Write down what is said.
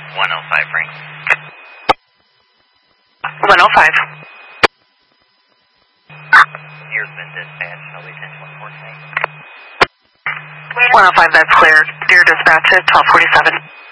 105 Frank. 105. Here's been dispatched. No retention 114. 105, that's clear. Dear dispatch at 1247.